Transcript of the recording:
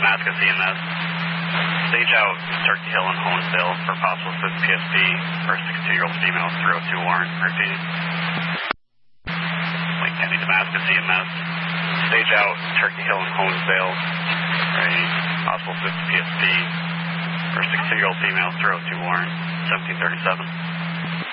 Damascus EMS. Stage out Turkey Hill and Honesdale for possible assist PSP for a 62-year-old female, 302 warrant. Repeat. Lake County Damascus EMS. Stage out Turkey Hill and Honesdale for a possible assist PSP for a 62-year-old female, 302 warrant, 1737.